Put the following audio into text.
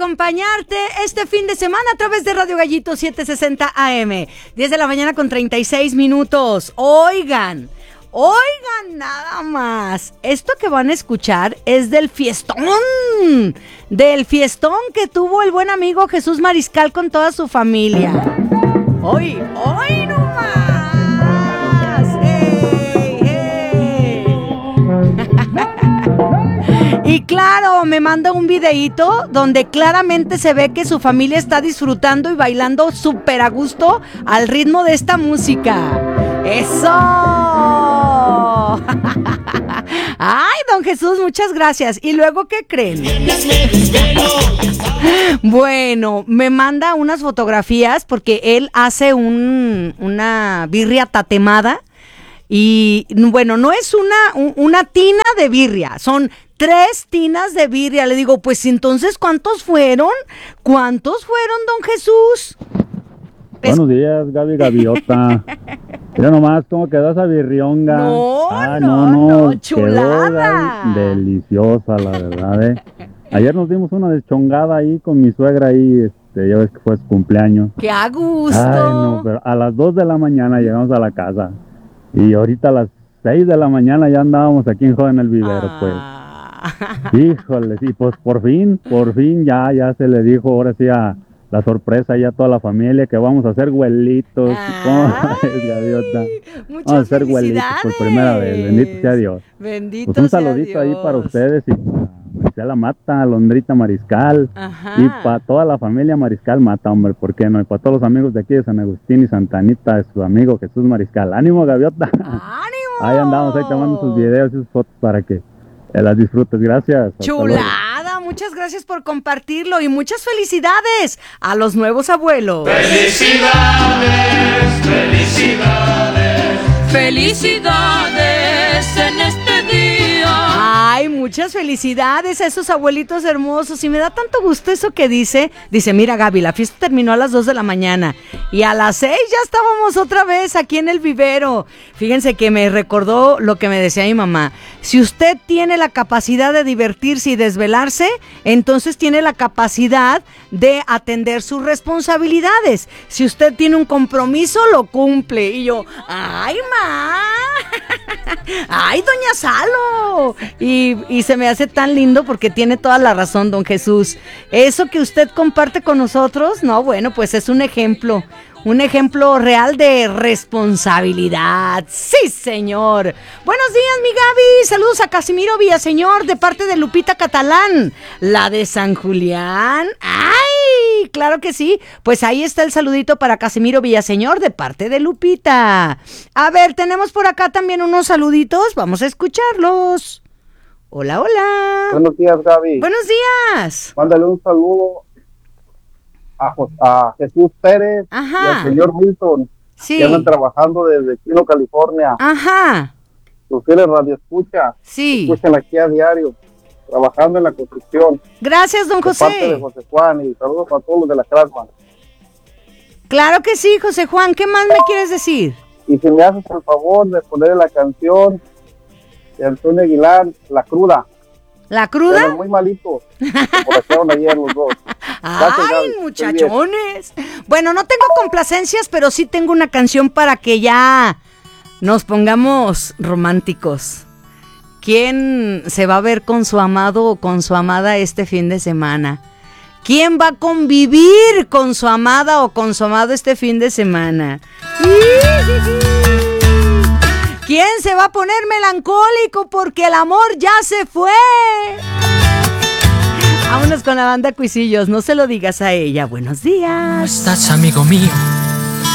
acompañarte este fin de semana a través de Radio Gallito 760 AM. 10 de la mañana con 36 minutos. Oigan nada más. Esto que van a escuchar es del fiestón que tuvo el buen amigo Jesús Mariscal con toda su familia. Hoy nomás. Y claro, me manda un videíto donde claramente se ve que su familia está disfrutando y bailando súper a gusto al ritmo de esta música. ¡Eso! Ay, don Jesús, muchas gracias. ¿Y luego qué creen? Bueno, me manda unas fotografías porque él hace una birria tatemada. Y bueno, no es una tina de birria, son 3 tinas de birria. Le digo, pues entonces, ¿cuántos fueron? Don Jesús? Buenos días, Gaby Gaviota. Mira nomás cómo quedó esa birrionga. No, chulada. Quedó deliciosa, la verdad, Ayer nos dimos una deschongada ahí con mi suegra ahí, ya ves que fue su cumpleaños. ¡Qué a gusto! Ay, no, pero a las 2 de la mañana llegamos a la casa. Y ahorita a las 6 de la mañana ya andábamos aquí en Joven el Vivero, pues. Híjole, sí, pues por fin ya se le dijo ahora sí a la sorpresa ya a toda la familia que vamos a hacer güelitos. ¿Cómo es, Gaviota? Vamos a hacer güelitos por primera vez, bendito sea Dios. Bendito pues un sea saludito Dios. ahí para ustedes y para Marcela Mata, Londrita Mariscal. Ajá. Y para toda la familia Mariscal Mata, hombre, ¿por qué no? Y para todos los amigos de aquí de San Agustín y Santa Anita, de su amigo Jesús Mariscal. ¡Ánimo, Gaviota! ¡Ánimo! Ahí andamos, ahí tomando sus videos y sus fotos para que las disfrutes. Gracias. Chulada, muchas gracias por compartirlo y muchas felicidades a los nuevos abuelos. ¡Felicidades! ¡Felicidades! ¡Felicidades en este día! Ay, muchas felicidades a esos abuelitos hermosos y me da tanto gusto eso que dice, mira Gaby, la fiesta terminó a las 2 de la mañana y a las 6 ya estábamos otra vez aquí en el vivero. Fíjense que me recordó lo que me decía mi mamá, si usted tiene la capacidad de divertirse y desvelarse, entonces tiene la capacidad de atender sus responsabilidades. Si usted tiene un compromiso, lo cumple. Y yo, ¡ay, ma! ¡Ay, doña Salo! Y se me hace tan lindo porque tiene toda la razón, don Jesús. Eso que usted comparte con nosotros, no, bueno, pues es un ejemplo real de responsabilidad. ¡Sí, señor! Buenos días, mi Gaby. Saludos a Casimiro Villaseñor de parte de Lupita Catalán, la de San Julián. ¡Ay! Claro que sí. Pues ahí está el saludito para Casimiro Villaseñor de parte de Lupita. A ver, tenemos por acá también unos saluditos. Vamos a escucharlos. Hola, hola. Buenos días, Gaby. Buenos días. Mándale un saludo a Jesús Pérez. Ajá. Y al señor Milton, Sí. que andan trabajando desde Chino, California. Ajá. Sus fieles radioescucha. Sí. Escuchan aquí a diario, trabajando en la construcción. Gracias, don De parte de José. José Juan, y saludos a todos los de la Crasman. Claro que sí, José Juan. ¿Qué más me quieres decir? Y si me haces el favor de poner la canción de Antonio Aguilar, La Cruda. ¿La Pero cruda? muy malito. Por acabaron ayer los dos. Gracias, ¡Ay, Gaby. muchachones! Bueno, no tengo complacencias, pero sí tengo una canción para que ya nos pongamos románticos. ¿Quién se va a ver con su amado o con su amada este fin de semana? ¿Quién va a convivir con su amada o con su amado este fin de semana? ¿Quién se va a poner melancólico porque el amor ya se fue? Vámonos con la banda Cuisillos, no se lo digas a ella. Buenos días. ¿Cómo estás, amigo mío?